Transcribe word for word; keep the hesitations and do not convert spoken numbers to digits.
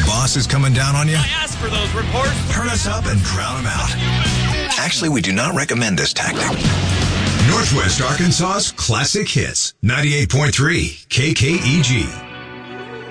boss is coming down on you? I asked for those reports. Turn us up and drown him out. Actually, we do not recommend this tactic. Northwest Arkansas's Classic Hits, ninety-eight point three K K E G.